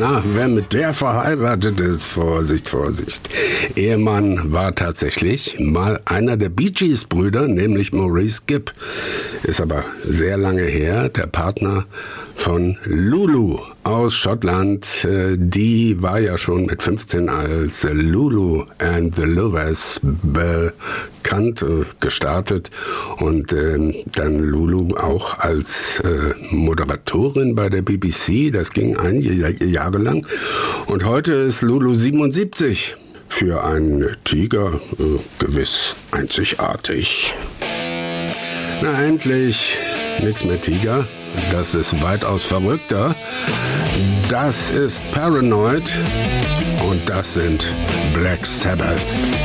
Na, wer mit der verheiratet ist, Vorsicht, Vorsicht. Ehemann war tatsächlich mal einer der Bee Gees-Brüder, nämlich Maurice Gibb. Ist aber sehr lange her, der Partner von Lulu aus Schottland. Die war ja schon mit 15 als Lulu and the Lovers bekannt, gestartet und dann Lulu auch als Moderatorin bei der BBC. Das ging einige Jahre lang und heute ist Lulu 77. Für einen Tiger gewiss einzigartig. Na endlich, nix mehr Tiger. Das ist weitaus verrückter. Das ist Paranoid und das sind Black Sabbath.